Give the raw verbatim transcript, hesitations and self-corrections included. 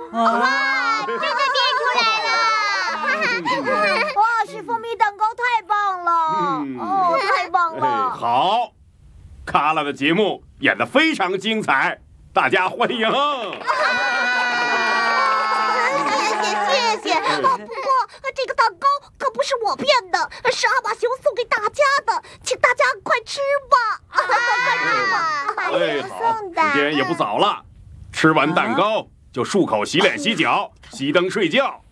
哇，真的变出来了！ 哇，是蜂蜜蛋糕，太棒了！哦，太棒了！ 好，卡拉的节目演得非常精彩，大家欢迎。 谢谢。哦，不过这个蛋糕可不是我变的，是阿玛熊送给大家的，请大家快吃吧！快吃吧！ 哎，好，时间也不早了，吃完蛋糕就漱口、洗脸、洗脚，熄灯睡觉。